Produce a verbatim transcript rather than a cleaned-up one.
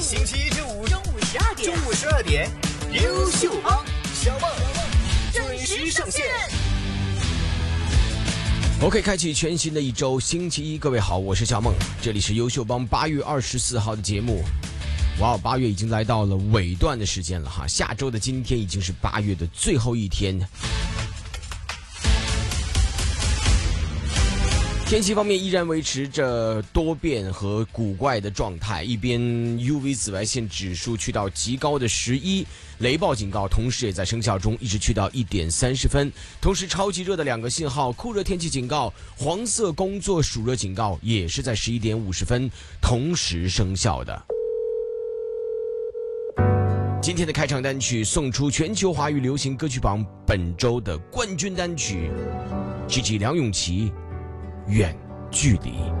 星期一至五中午十二点， 中午十二点，优秀帮小梦准时上线。OK， 开启全新的一周，星期一，各位好，我是小梦，这里是优秀帮八月二十四号的节目。哇，八月已经来到了尾段的时间了哈，下周的今天已经是八月的最后一天。天气方面依然维持着多变和古怪的状态，一边 U V 紫外线指数去到极高的十一，雷暴警告同时也在生效中，一直去到一点三十分。同时超级热的两个信号，酷热天气警告、黄色工作暑热警告也是在十一点五十分同时生效的。今天的开场单曲送出全球华语流行歌曲榜本周的冠军单曲 G G 梁咏琪，远距离。